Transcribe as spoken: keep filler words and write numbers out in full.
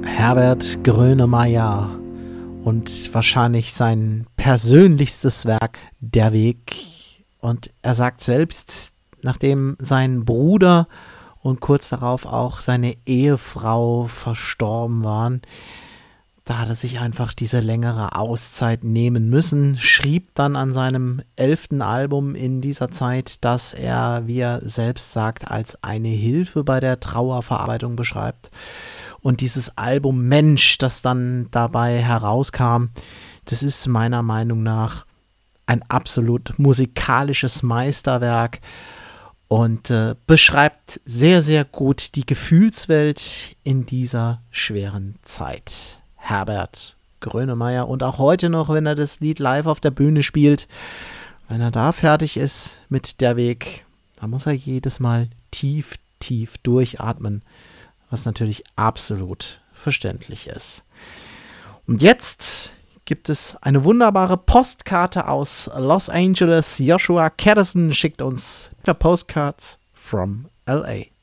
Herbert Grönemeyer und wahrscheinlich sein persönlichstes Werk, Der Weg. Und er sagt selbst, nachdem sein Bruder und kurz darauf auch seine Ehefrau verstorben waren, da hat er sich einfach diese längere Auszeit nehmen müssen, schrieb dann an seinem elften Album in dieser Zeit, dass er, wie er selbst sagt, als eine Hilfe bei der Trauerverarbeitung beschreibt. Und dieses Album Mensch, das dann dabei herauskam, das ist meiner Meinung nach ein absolut musikalisches Meisterwerk und äh, beschreibt sehr, sehr gut die Gefühlswelt in dieser schweren Zeit. Herbert Grönemeyer, und auch heute noch, wenn er das Lied live auf der Bühne spielt, wenn er da fertig ist mit Der Weg, da muss er jedes Mal tief, tief durchatmen, was natürlich absolut verständlich ist. Und jetzt gibt es eine wunderbare Postkarte aus Los Angeles. Joshua Caddison schickt uns Postcards from L A.